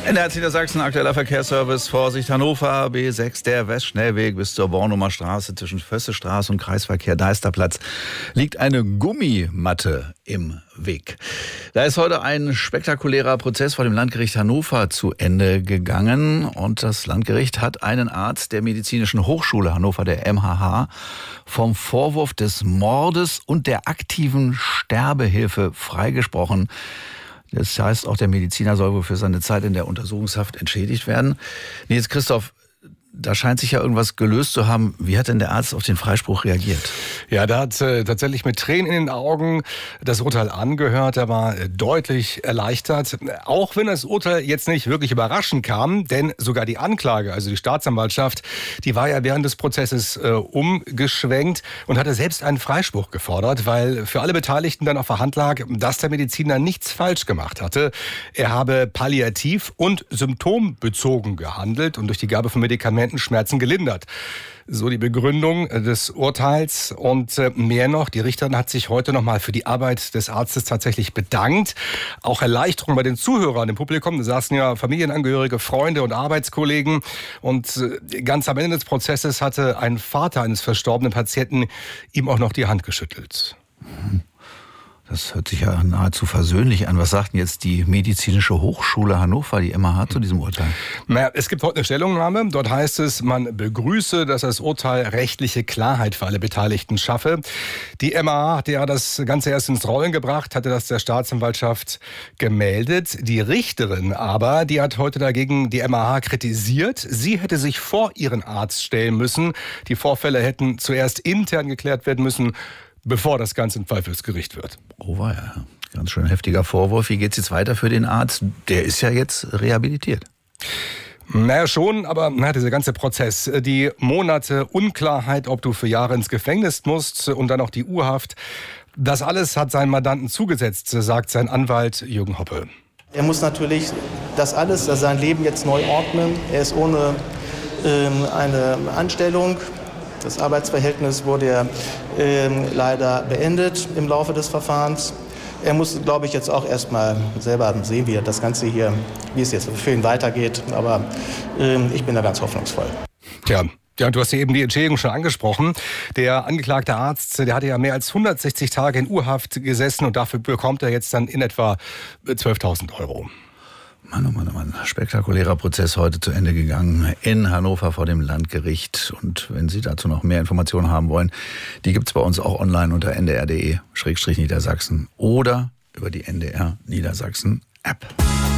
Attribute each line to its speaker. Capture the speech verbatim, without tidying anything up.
Speaker 1: N D R Niedersachsen, aktueller Verkehrsservice, Vorsicht Hannover, B sechs, der Westschnellweg bis zur Bornumer Straße zwischen Vössestraße und Kreisverkehr Deisterplatz liegt eine Gummimatte im Weg. Da ist heute ein spektakulärer Prozess vor dem Landgericht Hannover zu Ende gegangen und das Landgericht hat einen Arzt der Medizinischen Hochschule Hannover, der M H H, vom Vorwurf des Mordes und der aktiven Sterbehilfe freigesprochen. Das heißt, auch der Mediziner soll wohl für seine Zeit in der Untersuchungshaft entschädigt werden. Nils Christoph, da scheint sich ja irgendwas gelöst zu haben. Wie hat denn der Arzt auf den Freispruch reagiert?
Speaker 2: Ja, der hat äh, tatsächlich mit Tränen in den Augen das Urteil angehört. Er war äh, deutlich erleichtert. Auch wenn das Urteil jetzt nicht wirklich überraschend kam, denn sogar die Anklage, also die Staatsanwaltschaft, die war ja während des Prozesses äh, umgeschwenkt und hatte selbst einen Freispruch gefordert, weil für alle Beteiligten dann auf der Hand lag, dass der Mediziner nichts falsch gemacht hatte. Er habe palliativ und symptombezogen gehandelt und durch die Gabe von Medikamenten Schmerzen gelindert. So die Begründung des Urteils und mehr noch. Die Richterin hat sich heute nochmal für die Arbeit des Arztes tatsächlich bedankt. Auch Erleichterung bei den Zuhörern im Publikum. Da saßen ja Familienangehörige, Freunde und Arbeitskollegen. Und ganz am Ende des Prozesses hatte ein Vater eines verstorbenen Patienten ihm auch noch die Hand geschüttelt.
Speaker 1: Das hört sich ja nahezu versöhnlich an. Was sagt denn jetzt die Medizinische Hochschule Hannover, die M H H, zu diesem Urteil?
Speaker 2: Naja, es gibt heute eine Stellungnahme. Dort heißt es, man begrüße, dass das Urteil rechtliche Klarheit für alle Beteiligten schaffe. Die M H H hat ja das Ganze erst ins Rollen gebracht, hatte das der Staatsanwaltschaft gemeldet. Die Richterin aber, die hat heute dagegen die M H H kritisiert. Sie hätte sich vor ihren Arzt stellen müssen. Die Vorfälle hätten zuerst intern geklärt werden müssen, bevor das Ganze im Fall fürs Gericht wird.
Speaker 1: Oh war ja, ganz schön heftiger Vorwurf. Wie geht's jetzt weiter für den Arzt? Der ist ja jetzt rehabilitiert.
Speaker 2: Naja, schon, aber na, dieser ganze Prozess, die Monate Unklarheit, ob du für Jahre ins Gefängnis musst und dann auch die U-Haft, das alles hat seinen Mandanten zugesetzt, sagt sein Anwalt Jürgen Hoppe.
Speaker 3: Er muss natürlich das alles, also sein Leben jetzt neu ordnen. Er ist ohne ähm, eine Anstellung. Das Arbeitsverhältnis wurde ja ähm, leider beendet im Laufe des Verfahrens. Er muss, glaube ich, jetzt auch erst mal selber sehen, wie das Ganze hier, wie es jetzt für ihn weitergeht. Aber ähm, ich bin da ganz hoffnungsvoll.
Speaker 2: Tja. Ja, du hast ja eben die Entschädigung schon angesprochen. Der angeklagte Arzt, der hatte ja mehr als hundertsechzig Tage in U-Haft gesessen und dafür bekommt er jetzt dann in etwa zwölftausend Euro.
Speaker 1: Mann, oh Mann, oh Mann. Spektakulärer Prozess heute zu Ende gegangen in Hannover vor dem Landgericht. Und wenn Sie dazu noch mehr Informationen haben wollen, die gibt's bei uns auch online unter n d r punkt d e Niedersachsen oder über die N D R Niedersachsen App.